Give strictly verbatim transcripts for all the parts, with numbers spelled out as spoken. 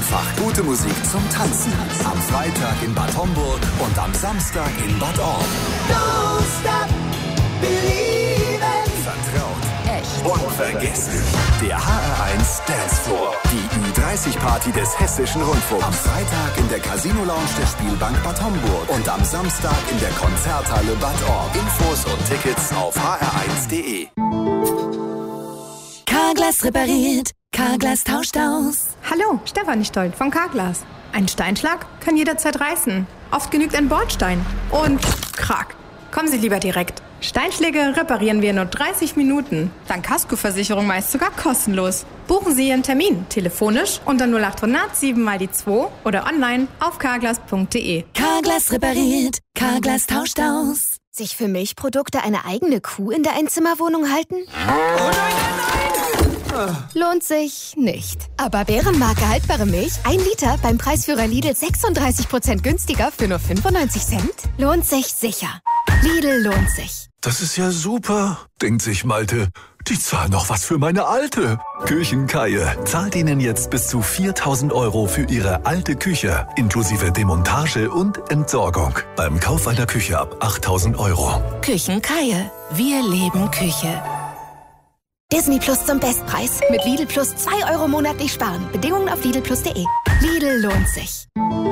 Einfach gute Musik zum Tanzen. Am Freitag in Bad Homburg und am Samstag in Bad Orb. Don't stop believing. Vertraut. Echt. Unvergessen. Der H R eins Dancefloor. Die Ü dreißig Party des Hessischen Rundfunks. Am Freitag in der Casino Lounge der Spielbank Bad Homburg. Und am Samstag in der Konzerthalle Bad Orb. Infos und Tickets auf h r eins punkt d e. Carglass repariert. Carglass tauscht aus. Hallo, Stefanie Stoll von Carglass. Ein Steinschlag kann jederzeit reißen. Oft genügt ein Bordstein. Und krack. Kommen Sie lieber direkt. Steinschläge reparieren wir in nur dreißig Minuten. Dank Kaskoversicherung meist sogar kostenlos. Buchen Sie Ihren Termin telefonisch unter null acht null null sieben mal die zwei oder online auf carglass punkt d e. Carglass repariert. Carglass tauscht aus. Sich für Milchprodukte eine eigene Kuh in der Einzimmerwohnung halten? Oh nein, nein, nein! Lohnt sich nicht. Aber Bärenmarke haltbare Milch, ein Liter beim Preisführer Lidl sechsunddreißig Prozent günstiger für nur fünfundneunzig Cent? Lohnt sich sicher. Lidl lohnt sich. Das ist ja super, denkt sich Malte. Die zahlen noch was für meine Alte. Küchenkeie zahlt Ihnen jetzt bis zu viertausend Euro für Ihre alte Küche, inklusive Demontage und Entsorgung. Beim Kauf einer Küche ab achttausend Euro. Küchenkeie. Wir leben Küche. Disney Plus zum Bestpreis. Mit Lidl Plus zwei Euro monatlich sparen. Bedingungen auf lidl plus punkt d e. Lidl lohnt sich.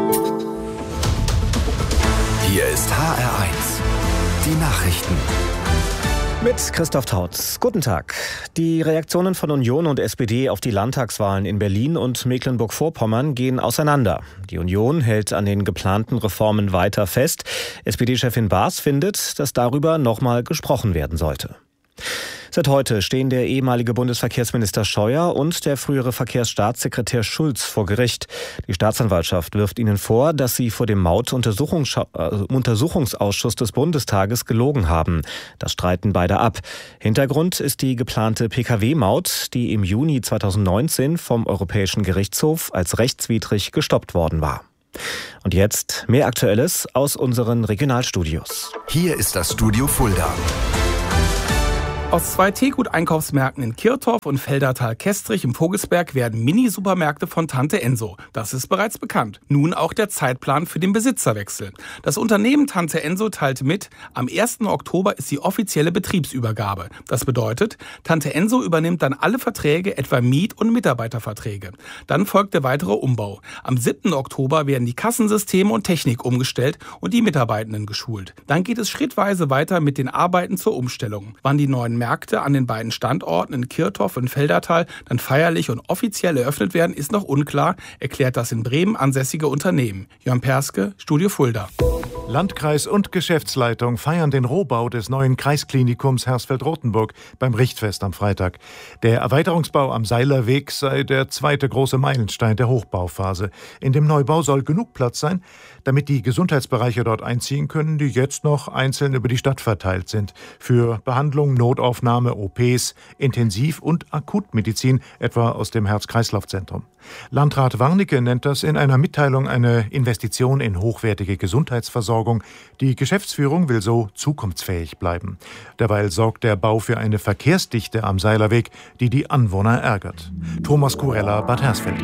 Hier ist H R eins. Die Nachrichten. Mit Christoph Tautz. Guten Tag. Die Reaktionen von Union und S P D auf die Landtagswahlen in Berlin und Mecklenburg-Vorpommern gehen auseinander. Die Union hält an den geplanten Reformen weiter fest. S P D-Chefin Baas findet, dass darüber nochmal gesprochen werden sollte. Seit heute stehen der ehemalige Bundesverkehrsminister Scheuer und der frühere Verkehrsstaatssekretär Schulz vor Gericht. Die Staatsanwaltschaft wirft ihnen vor, dass sie vor dem Maut-Untersuchungsausschuss des Bundestages gelogen haben. Das streiten beide ab. Hintergrund ist die geplante P K W-Maut, die im Juni zweitausendneunzehn vom Europäischen Gerichtshof als rechtswidrig gestoppt worden war. Und jetzt mehr Aktuelles aus unseren Regionalstudios. Hier ist das Studio Fulda. Aus zwei Teegut-Einkaufsmärkten in Kirtorf und Feldertal-Kestrich im Vogelsberg werden Mini-Supermärkte von Tante Enso. Das ist bereits bekannt. Nun auch der Zeitplan für den Besitzerwechsel. Das Unternehmen Tante Enso teilte mit, am ersten Oktober ist die offizielle Betriebsübergabe. Das bedeutet, Tante Enso übernimmt dann alle Verträge, etwa Miet- und Mitarbeiterverträge. Dann folgt der weitere Umbau. Am siebten Oktober werden die Kassensysteme und Technik umgestellt und die Mitarbeitenden geschult. Dann geht es schrittweise weiter mit den Arbeiten zur Umstellung. Wann die neuen Märkte an den beiden Standorten in Kirtorf und Feldertal dann feierlich und offiziell eröffnet werden, ist noch unklar, erklärt das in Bremen ansässige Unternehmen. Jörn Perske, Studio Fulda. Landkreis und Geschäftsleitung feiern den Rohbau des neuen Kreisklinikums Hersfeld-Rotenburg beim Richtfest am Freitag. Der Erweiterungsbau am Seilerweg sei der zweite große Meilenstein der Hochbauphase. In dem Neubau soll genug Platz sein, damit die Gesundheitsbereiche dort einziehen können, die jetzt noch einzeln über die Stadt verteilt sind. Für Behandlung, Notaufnahme, O Ps, Intensiv- und Akutmedizin, etwa aus dem Herz-Kreislauf-Zentrum. Landrat Warnecke nennt das in einer Mitteilung eine Investition in hochwertige Gesundheitsversorgung. Die Geschäftsführung will so zukunftsfähig bleiben. Derweil sorgt der Bau für eine Verkehrsdichte am Seilerweg, die die Anwohner ärgert. Thomas Kurella, Bad Hersfeld.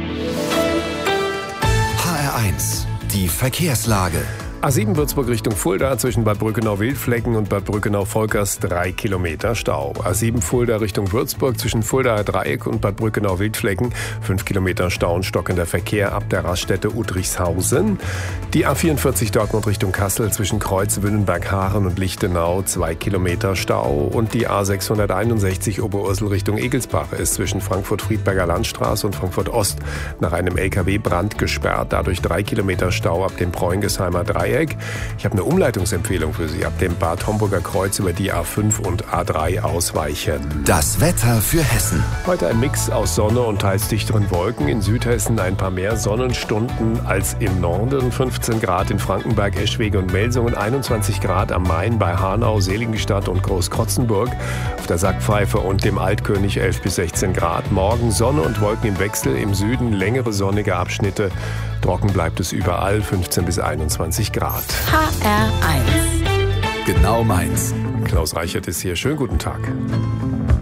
H R eins. Die Verkehrslage. A sieben Würzburg Richtung Fulda zwischen Bad Brückenau-Wildflecken und Bad Brückenau-Volkers drei Kilometer Stau. A sieben Fulda Richtung Würzburg zwischen Fuldaer Dreieck und Bad Brückenau-Wildflecken fünf Kilometer Stau und stockender Verkehr ab der Raststätte Udrichshausen. Die A vierundvierzig Dortmund Richtung Kassel zwischen Kreuz, Wünnenberg-Haaren und Lichtenau zwei Kilometer Stau. Und die A sechshunderteinundsechzig Oberursel Richtung Egelsbach ist zwischen Frankfurt-Friedberger Landstraße und Frankfurt-Ost nach einem L K W-Brand gesperrt. Dadurch drei Kilometer Stau ab dem Preungesheimer Dreieck. Ich habe eine Umleitungsempfehlung für Sie. Ab dem Bad Homburger Kreuz über die A fünf und A drei ausweichen. Das Wetter für Hessen. Heute ein Mix aus Sonne und teils dichteren Wolken. In Südhessen ein paar mehr Sonnenstunden als im Norden. fünfzehn Grad in Frankenberg, Eschwege und Melsungen. einundzwanzig Grad am Main bei Hanau, Seligenstadt und Großkrotzenburg. Auf der Sackpfeife und dem Altkönig elf bis sechzehn Grad. Morgen Sonne und Wolken im Wechsel. Im Süden längere sonnige Abschnitte. Trocken bleibt es überall, fünfzehn bis einundzwanzig Grad. H R eins. Genau meins. Klaus Reichert ist hier. Schönen guten Tag.